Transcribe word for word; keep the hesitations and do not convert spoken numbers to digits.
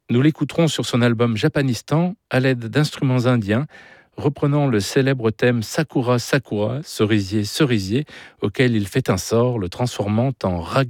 Nous l'écouterons sur son album Japanistan à l'aide d'instruments indiens, reprenant le célèbre thème Sakura Sakura, cerisier cerisier, auquel il fait un sort, le transformant en raga.